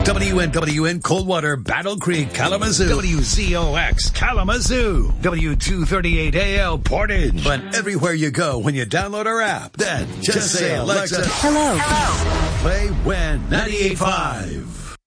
WNWN Coldwater, Battle Creek, Kalamazoo. WZOX Kalamazoo. W238AL Portage. But everywhere you go when you download our app, then just say, Alexa, Hello. play WIN 98.5.